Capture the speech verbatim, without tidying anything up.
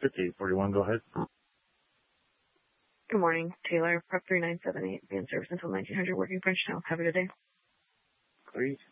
fifty-eight forty-one, go ahead. Good morning, Taylor. Prep three nine seven eight, be in service until nineteen hundred, working French Town. Have a good day. Great.